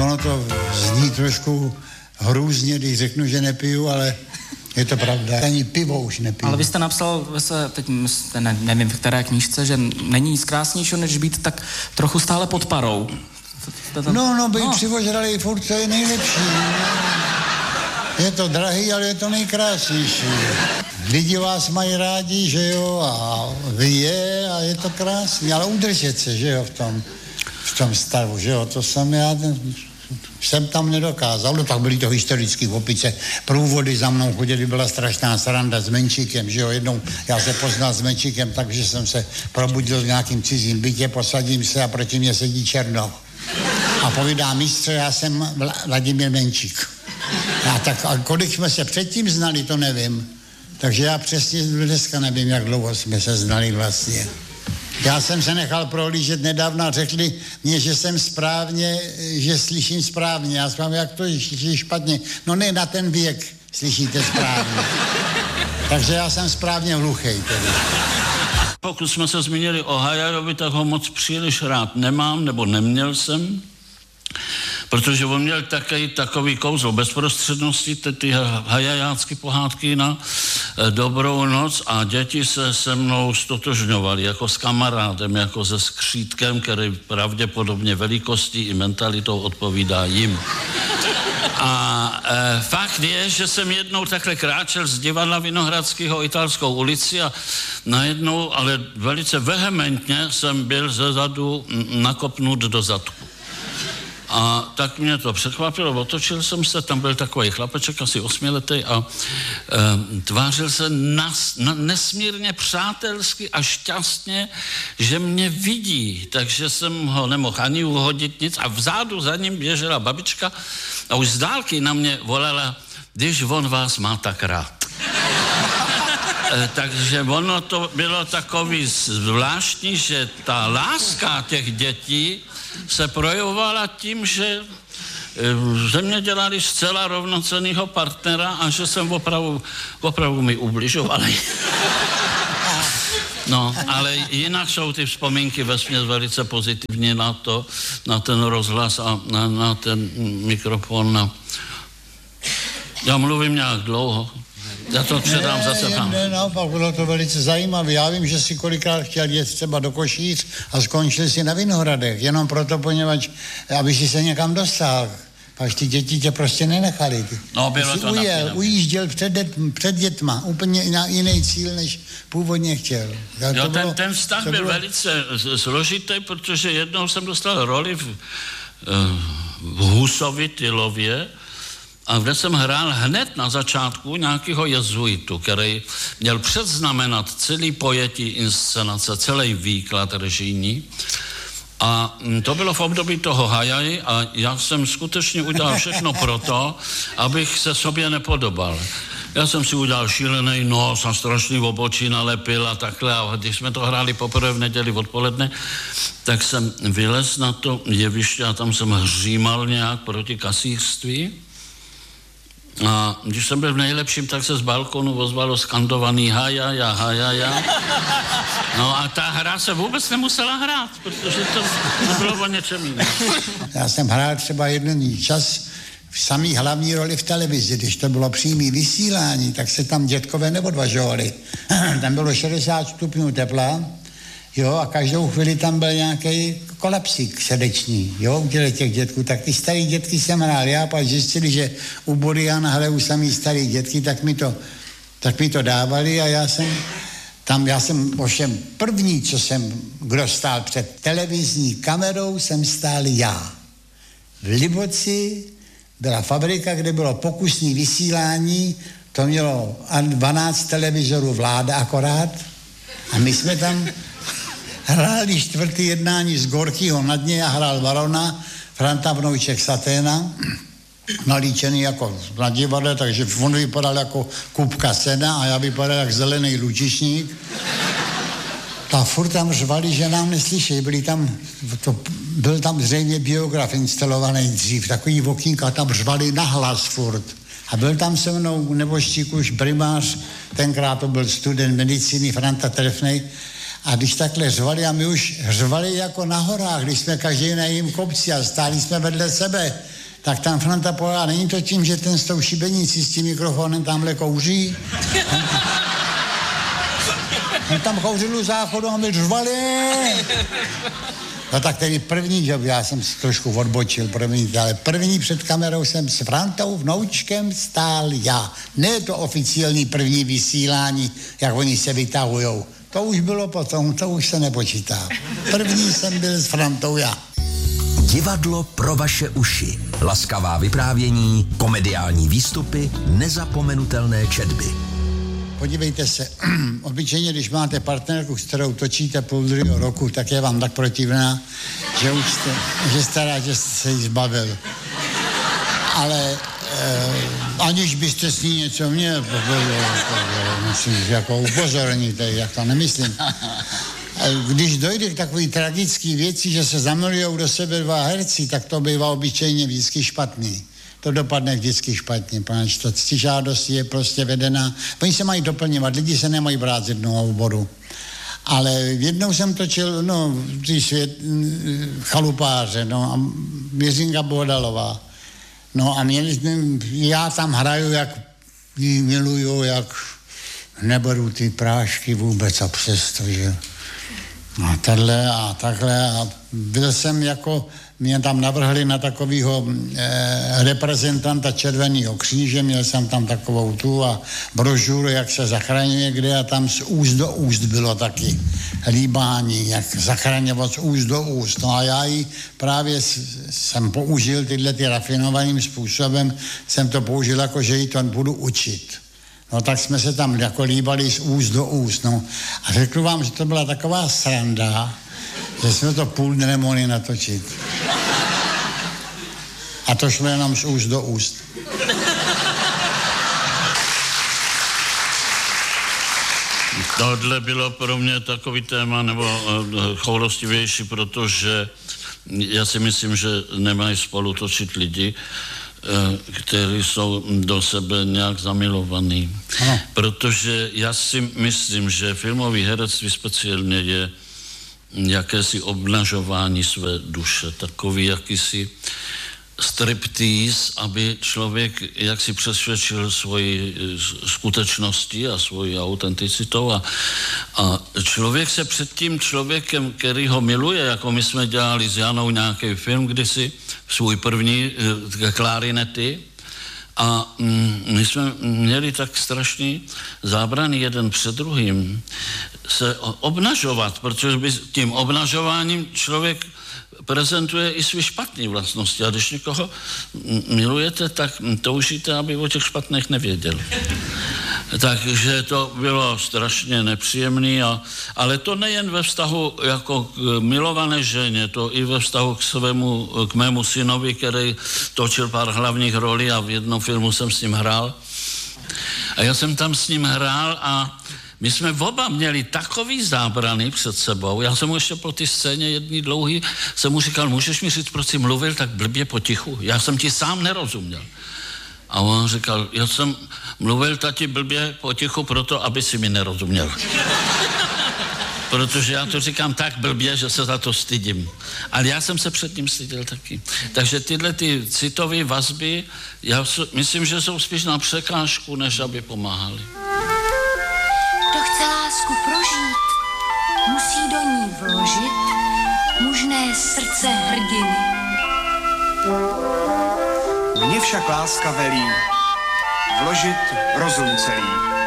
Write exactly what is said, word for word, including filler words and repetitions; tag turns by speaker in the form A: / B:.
A: ono to zní trošku hrůzně, když řeknu, že nepiju, ale je to pravda. Ani pivo už nepiju.
B: Ale vy jste napsal, se, teď ne, nevím v které knížce, že není nic krásnějšího, než být tak trochu stále pod parou.
A: No, no, být no. přivožralý furt, to je nejlepší. Je to drahý, ale je to nejkrásnější. Lidi vás mají rádi, že jo, a vy je, a je to krásný, ale udržet se, že jo, v tom, v tom stavu, že jo, to jsem já, jsem tam nedokázal, no tak byly to historické opice, průvody za mnou chodili, byla strašná sranda s Menšíkem, že jo, jednou já se poznal s Menšíkem, takže jsem se probudil v nějakým cizím bytě, posadím se a proti mě sedí Černoch. A povídá mistře, já jsem Vladimír Menšík. A tak a kolik jsme se předtím znali, to nevím. Takže já přesně dneska nevím, jak dlouho jsme se znali vlastně. Já jsem se nechal prohlížet nedávno a řekli mě, že jsem správně, že slyším správně. Já jsem, jak to je špatně. No ne, na ten věk slyšíte správně. Takže já jsem správně hluchej tedy.
C: Pokud jsme se zmínili o Hajajovi, tak ho moc příliš rád nemám, nebo neměl jsem, protože on měl také takový kouzlo bezprostřednosti, ty hajajácké pohádky na Dobrou noc a děti se se mnou stotožňovali jako s kamarádem, jako se skřítkem, který pravděpodobně velikostí i mentalitou odpovídá jim. A e, fakt je, že jsem jednou takhle kráčel z divadla Vinohradského Italskou ulici a najednou, ale velice vehementně jsem byl zezadu nakopnut do zadku. A tak mě to překvapilo, otočil jsem se, tam byl takový chlapeček, asi osmiletý a e, tvářil se nas, na, nesmírně přátelsky a šťastně, že mě vidí, takže jsem ho nemohl ani uhodit nic a vzadu za ním běžela babička a už z dálky na mě volala, když on vás má tak rád. e, takže ono to bylo takový zvláštní, že ta láska těch dětí se projevovala tím, že ze mě dělali zcela rovnocennýho partnera a že jsem opravdu, opravdu mi ubližoval. No, ale jinak jsou ty vzpomínky vesměs velice pozitivní na to, na ten rozhlas a na, na ten mikrofon. Na... Já mluvím nějak dlouho. Já to předám
A: ne,
C: zase vám.
A: Ne, naopak, bylo to velice zajímavé. Já vím, že si kolikrát chtěl jet třeba do Košíc a skončil si na Vinohradech, jenom proto, poněvadž, aby si se někam dostal. Až ty děti tě prostě nenechali.
C: No, bylo to
A: ujel, ujížděl před, det, před dětma, úplně na jiný cíl, než původně chtěl.
C: Jo,
A: to
C: ten,
A: bylo,
C: ten vztah byl
A: bylo...
C: velice složitý, protože jednou jsem dostal roli v, v Husovi Tylově, a kde jsem hrál hned na začátku nějakého jezuitu, který měl předznamenat celý pojetí inscenace, celý výklad režijní. A to bylo v období toho Hajaji a já jsem skutečně udělal všechno proto, abych se sobě nepodobal. Já jsem si udělal šílený nos a strašný obočí nalepil a takhle. A když jsme to hráli poprvé v neděli odpoledne, tak jsem vylez na to jeviště a tam jsem hřímal nějak proti kasířství. A když jsem byl v nejlepším, tak se z balkonu ozvalo skandovaný hajaja, hajaja. No a ta hra se vůbec nemusela hrát, protože to nebylo o něčem jiném.
A: Já jsem hrál třeba jeden čas v samý hlavní roli v televizi, když to bylo přímý vysílání, tak se tam dětkové neodvažovali. Tam bylo šedesát stupňů tepla, jo, a každou chvíli tam byl nějaký kolapsík srdeční, jo, u těch dětků. Tak ty starý dětky jsem hrál já, pak zjistili, že u Buriana hraju samý starý dětky, tak mi to, tak mi to dávali a já jsem tam, já jsem ovšem první, co jsem, kdo stál před televizní kamerou, jsem stál já. V Liboci byla fabrika, kde bylo pokusní vysílání, to mělo dvanáct televizorů Vláda akorát a my jsme tam hráli čtvrtý jednání z Gorkýho na dně, já hrál barona, Franta Vnouček Saténa, nalíčený jako na divadle, takže on vypadal jako Kupka Sena a já vypadal jak zelený lučišník. A furt tam řvali, že nám neslyšejí, byli tam, to, byl tam zřejmě biograf instalovaný dřív, takový okýnka, tam řvali nahlas furt. A byl tam se mnou neboštík už primář, tenkrát to byl student medicíny Franta Trefnej, A když takhle řvali, a my už řvali jako na horách, když jsme každý na jiném kopci a stáli jsme vedle sebe, tak tam Franta povedala, není to tím, že ten s tou šibenicí, s tím mikrofonem tamhle kouří? On tam kouřil u záchodu a my řvali. No tak tedy první job, já jsem si trošku odbočil, promiňte, ale první před kamerou jsem s Frantou vnoučkem stál já. Ne to oficiální první vysílání, jak oni se vytahujou. To už bylo potom, to už se nepočítá. První jsem byl s Frantou já.
D: Divadlo pro vaše uši. Laskavá vyprávění, komediální výstupy, nezapomenutelné četby.
A: Podívejte se, obyčejně, když máte partnerku, s kterou točíte půl druhého roku, tak je vám tak protivná, že už jste, že jste rád, že jste se jí zbavil. Ale eh, aniž byste s ní něco měl, musím jako upozorníte, jak to nemyslím. Když dojde k takové tragické věci, že se zamilujou do sebe dva herci, tak to bývá obyčejně vždycky špatný. To dopadne vždycky špatně, protože ta ctižádost je prostě vedená. Oni se mají doplňovat, lidi se nemají brát z jednoho oboru. Ale jednou jsem točil, no, ty svět, chalupáře, no, a Jiřinka Bohdalová. No a měli jsme, já tam hraju, jak ji miluju, jak neberu ty prášky vůbec a přesto, že a takhle a takhle a byl jsem jako, mě tam navrhli na takovýho eh, reprezentanta Červeného kříže, měl jsem tam takovou tu a brožuru, jak se zachraňuje kde a tam z úst do úst bylo taky líbání, jak zachraňovat z úst do úst. No a já ji právě s, jsem použil tyhle ty rafinovaným způsobem, jsem to použil jako, že ji to budu učit. No tak jsme se tam jako líbali z úst do úst, no. A řeknu vám, že to byla taková sranda, že jsme to půl dne nemohli natočit. A to šlo jenom z úst do úst.
C: Tohle bylo pro mě takový téma, nebo choulostivější, protože já si myslím, že nemají spolu točit lidi, kteří jsou do sebe nějak zamilovaní. Ano. Protože já si myslím, že filmový herectví speciálně je jakési obnažování své duše, takový jakýsi striptease, aby člověk jaksi přesvědčil svoji skutečností a svojí autenticitou a, a člověk se před tím člověkem, který ho miluje, jako my jsme dělali s Janou nějaký film kdysi, svůj první klarinety a mm, my jsme měli tak strašný zábrany jeden před druhým se obnažovat, protože by tím obnažováním člověk prezentuje i své špatné vlastnosti. A když někoho milujete, tak toužíte, aby o těch špatných nevěděl. Takže to bylo strašně nepříjemné, ale to nejen ve vztahu jako k milované ženě, to i ve vztahu k svému, k mému synovi, který točil pár hlavních rolí a v jednom filmu jsem s ním hrál. A já jsem tam s ním hrál a my jsme oba měli takový zábrany před sebou. Já jsem mu ještě po té scéně jedný dlouhý, jsem mu říkal, můžeš mi říct, proč jsi mluvil tak blbě potichu? Já jsem ti sám nerozuměl. A on říkal, já jsem mluvil tati blbě potichu proto, aby si mi nerozuměl. Protože já to říkám tak blbě, že se za to stydím. Ale já jsem se před ním styděl taky. Takže tyhle ty citové vazby, já myslím, že jsou spíš na překážku, než aby pomáhali.
E: Kdo chce lásku prožít, musí do ní vložit mužné srdce hrdiny.
F: Mně však láska velí vložit rozum celý.